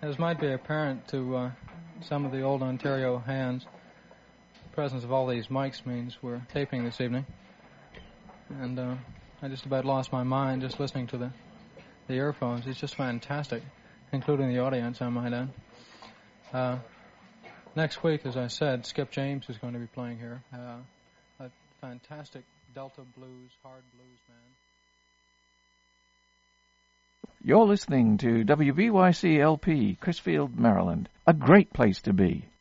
As might be apparent to some of the old Ontario hands, the presence of all these mics means we're taping this evening. And I just about lost my mind just listening to the earphones. It's just fantastic, including the audience, I might add. Next week, as I said, Skip James is going to be playing here. A fantastic Delta blues, hard blues man. You're listening to WBYC LP, Crisfield, Maryland. A great place to be.